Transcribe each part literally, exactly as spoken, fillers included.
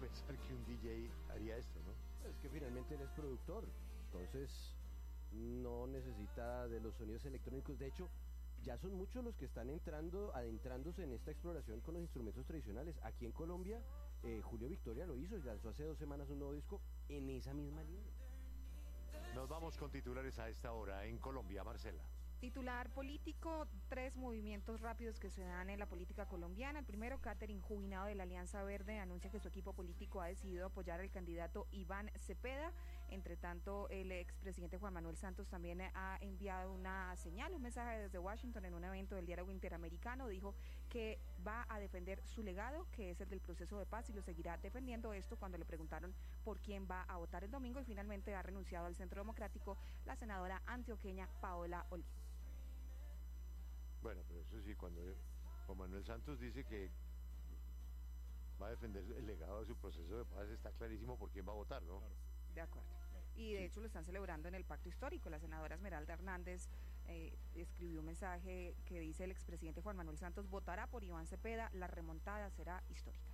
pensar que un D J haría esto, ¿no? Es que finalmente él es productor, entonces no necesita de los sonidos electrónicos. De hecho, ya son muchos los que están entrando, adentrándose en esta exploración con los instrumentos tradicionales. Aquí en Colombia, eh, Julio Victoria lo hizo y lanzó hace dos semanas un nuevo disco en esa misma línea. Nos vamos con titulares a esta hora en Colombia, Marcela. Titular político, tres movimientos rápidos que se dan en la política colombiana. El primero, Catherine Jubinado de la Alianza Verde anuncia que su equipo político ha decidido apoyar al candidato Iván Cepeda. Entre tanto, el expresidente Juan Manuel Santos también ha enviado una señal, un mensaje desde Washington en un evento del diálogo interamericano. Dijo que va a defender su legado, que es el del proceso de paz, y lo seguirá defendiendo. Esto cuando le preguntaron por quién va a votar el domingo, y finalmente ha renunciado al Centro Democrático la senadora antioqueña Paola Olivo. Bueno, pero eso sí, cuando Juan Manuel Santos dice que va a defender el legado de su proceso de paz, está clarísimo por quién va a votar, ¿no? Claro. De acuerdo. Y de sí. hecho lo están celebrando en el Pacto Histórico. La senadora Esmeralda Hernández eh, escribió un mensaje que dice: el expresidente Juan Manuel Santos votará por Iván Cepeda, la remontada será histórica.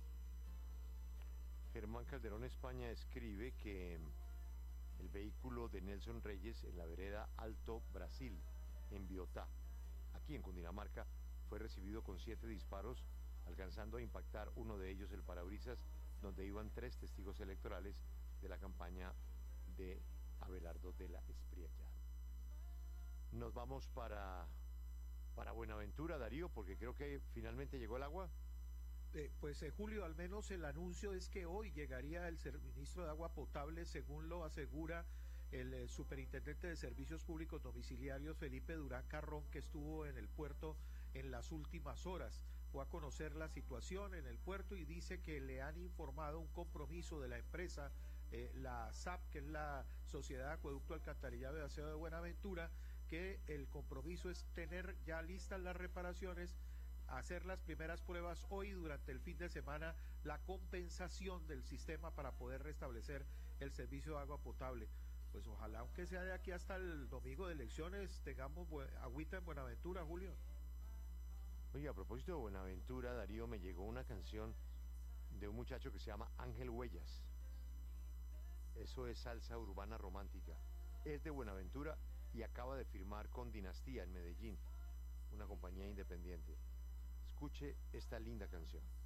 Germán Calderón España escribe que el vehículo de Nelson Reyes en la vereda Alto Brasil, en Biotá, aquí en Cundinamarca, fue recibido con siete disparos, alcanzando a impactar uno de ellos el parabrisas, donde iban tres testigos electorales de la campaña de Abelardo de la Espriella. Nos vamos para, para Buenaventura, Darío, porque creo que finalmente llegó el agua. Eh, pues eh, Julio, al menos el anuncio es que hoy llegaría el suministro de agua potable, según lo asegura el eh, superintendente de Servicios Públicos Domiciliarios, Felipe Durán Carrón, que estuvo en el puerto en las últimas horas. Fue a conocer la situación en el puerto y dice que le han informado un compromiso de la empresa, eh, la S A P, que es la Sociedad de Acueducto Alcantarillado y Aseo de Buenaventura, que el compromiso es tener ya listas las reparaciones, hacer las primeras pruebas hoy, durante el fin de semana, la compensación del sistema para poder restablecer el servicio de agua potable. Pues ojalá, aunque sea de aquí hasta el domingo de elecciones, tengamos agüita en Buenaventura, Julio. Oye, a propósito de Buenaventura, Darío, me llegó una canción de un muchacho que se llama Ángel Huellas. Eso es salsa urbana romántica. Es de Buenaventura y acaba de firmar con Dinastía en Medellín, una compañía independiente. Escuche esta linda canción.